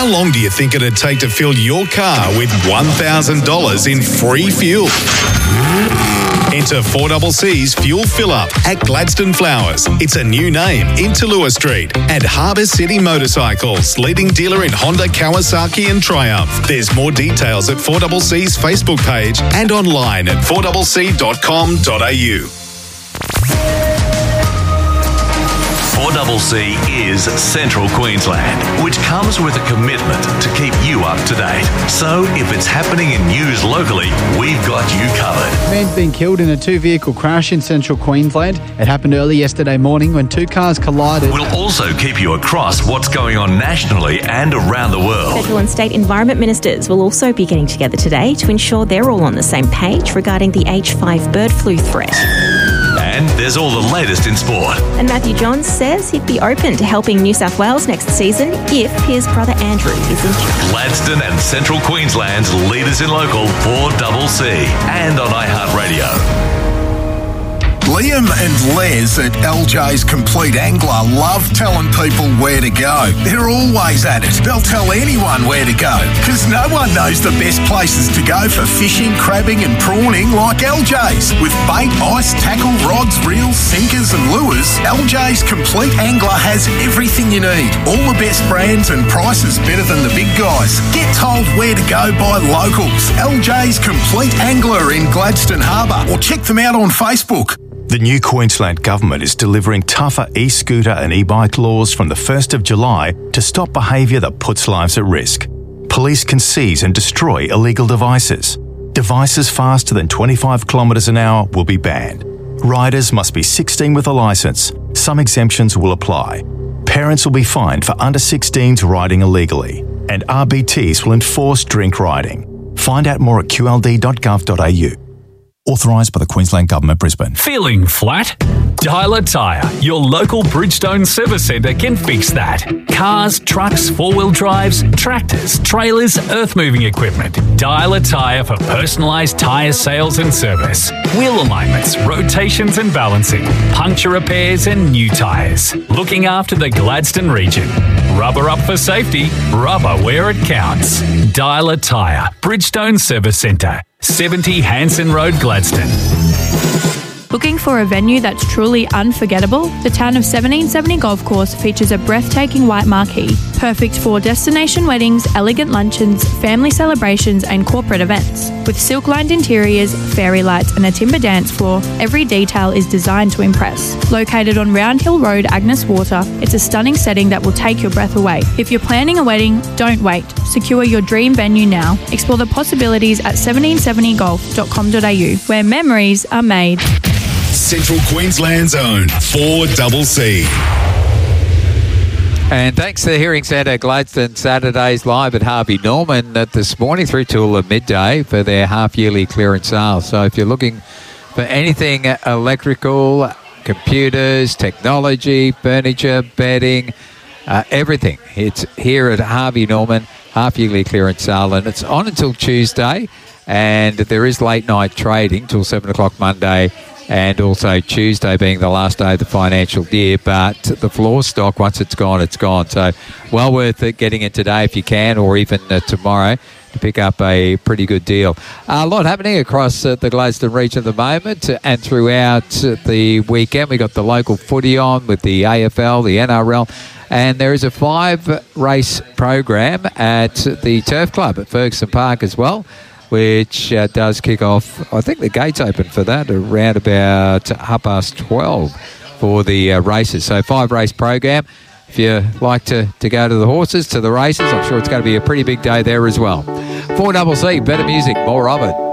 How long do you think it'd take to fill your car with $1,000 in free fuel? Enter 4CC's Fuel Fill Up at Gladstone Flowers. It's a new name in Tallulah Street. And Harbour City Motorcycles, leading dealer in Honda, Kawasaki and Triumph. There's more details at 4CC's Facebook page and online at 4cc.com.au. 4CC is Central Queensland, which comes with a commitment to keep you up to date. So if it's happening in news locally, we've got you covered. A man's been killed in a two-vehicle crash in Central Queensland. It happened early yesterday morning when two cars collided. We'll also keep you across what's going on nationally and around the world. Federal and state environment ministers will also be getting together today to ensure they're all on the same page regarding the H5 bird flu threat. And there's all the latest in sport. And Matthew Johns says he'd be open to helping New South Wales next season if his brother Andrew is in charge. Gladstone and Central Queensland's leaders in local 4CC and on iHeartRadio. Liam and Les at LJ's Complete Angler love telling people where to go. They're always at it. They'll tell anyone where to go because no one knows the best places to go for fishing, crabbing and prawning like LJ's. With bait, ice, tackle, rods, reels, sinkers and lures, LJ's Complete Angler has everything you need. All the best brands and prices better than the big guys. Get told where to go by locals. LJ's Complete Angler in Gladstone Harbour, or check them out on Facebook. The new Queensland Government is delivering tougher e-scooter and e-bike laws from the 1st of July to stop behaviour that puts lives at risk. Police can seize and destroy illegal devices. Devices faster than 25 kilometres an hour will be banned. Riders must be 16 with a licence. Some exemptions will apply. Parents will be fined for under 16s riding illegally. And RBTs will enforce drink riding. Find out more at qld.gov.au. Authorised by the Queensland Government, Brisbane. Feeling flat? Dialer Tyre, your local Bridgestone service centre can fix that. Cars, trucks, four-wheel drives, tractors, trailers, earth-moving equipment. Dialer Tyre for personalised tyre sales and service. Wheel alignments, rotations and balancing, puncture repairs and new tyres. Looking after the Gladstone region. Rubber up for safety, rubber where it counts. Dialer Tyre, Bridgestone Service Centre. 70 Hanson Road, Gladstone. Looking for a venue that's truly unforgettable? The town of 1770 Golf Course features a breathtaking white marquee, perfect for destination weddings, elegant luncheons, family celebrations and corporate events. With silk-lined interiors, fairy lights and a timber dance floor, every detail is designed to impress. Located on Round Hill Road, Agnes Water, it's a stunning setting that will take your breath away. If you're planning a wedding, don't wait. Secure your dream venue now. Explore the possibilities at 1770golf.com.au, where memories are made. Central Queensland's own 4CC. And thanks to the Hearing Centre, Gladstone Saturdays live at Harvey Norman this morning through till midday for their half-yearly clearance sale. So if you're looking for anything electrical, computers, technology, furniture, bedding, everything, it's here at Harvey Norman, half-yearly clearance sale. And it's on until Tuesday. And there is late-night trading till 7 o'clock Monday, and also Tuesday being the last day of the financial year. But the floor stock, once it's gone, it's gone. So well worth it getting in today if you can, or even tomorrow to pick up a pretty good deal. A lot happening across the Gladstone region at the moment and throughout the weekend. We got the local footy on with the AFL, the NRL, and there is a 5-race program at the Turf Club at Ferguson Park as well, which does kick off, I think the gates open for that around about 12:30 for the races. So 5-race program. If you like to go to the horses, to the races, I'm sure it's going to be a pretty big day there as well. 4CC, better music, more of it.